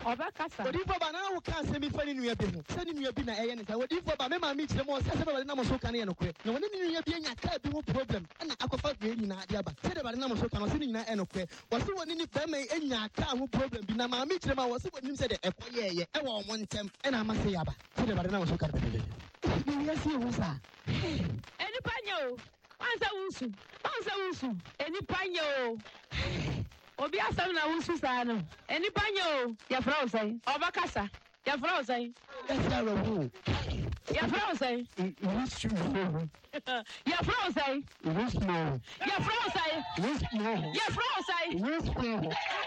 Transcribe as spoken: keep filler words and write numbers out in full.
Obakasa. Odifo ba na wo ka se mi fa ni nua bi ho. Se ni nua bi na eye ne sa odifo ba me ma mi kire mo se se ba na mo so ka na ye no kure. Na woni ni nua bi anya ka bi ho problem. Na akofa bi ni na ade aba. Se de ba na mo so ka no se ni nyina e no kure. Wo se woni ni ba me anya ka ho problem bi na ma mi kire ma wo se woni se de ekoye ye e wo mo ntem e na ma se yaba. Se de ba na mo so ka de. Ni yes ye wo sa. Eni panyo. Ansa wusu. Ansa wusu. Eni panyo. Obi asam na wusu sa no. Eni panyo. Ya fra o sai. Obakasa. Ya fra o sai. Yes ya ro. Ya fra o sai. Wusu. Ya fra o sai. Wusu. Ya fra o sai. Wusu. Ya fra o sai. Wusu.